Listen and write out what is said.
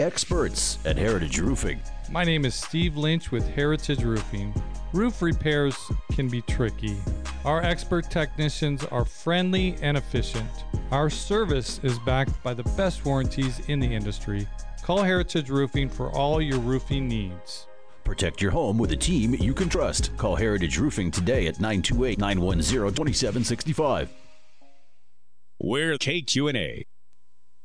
experts at Heritage Roofing. My name is Steve Lynch with Heritage Roofing. Roof repairs can be tricky. Our expert technicians are friendly and efficient. Our service is backed by the best warranties in the industry. Call Heritage Roofing for all your roofing needs. Protect your home with a team you can trust. Call Heritage Roofing today at 928-910-2765. We're KQNA.